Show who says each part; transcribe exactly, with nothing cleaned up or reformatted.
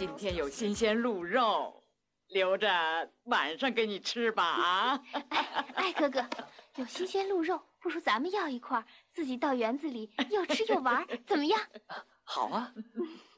Speaker 1: 今天有新鲜鹿肉，留着晚上给你吃吧啊！
Speaker 2: 哎哎，哥哥，有新鲜鹿肉，不如咱们要一块，自己到园子里又吃又玩，怎么样？
Speaker 3: 好啊。